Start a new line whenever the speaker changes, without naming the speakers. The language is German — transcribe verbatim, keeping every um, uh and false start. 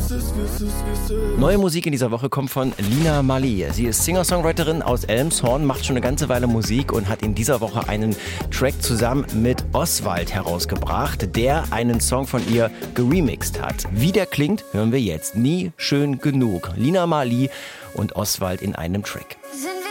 Neue Musik in dieser Woche kommt von Lina Marley. Sie ist Singer-Songwriterin aus Elmshorn, macht schon eine ganze Weile Musik und hat in dieser Woche einen Track zusammen mit Oswald herausgebracht, der einen Song von ihr geremixed hat. Wie der klingt, hören wir jetzt. Nie schön genug. Lina Marley und Oswald in einem Track.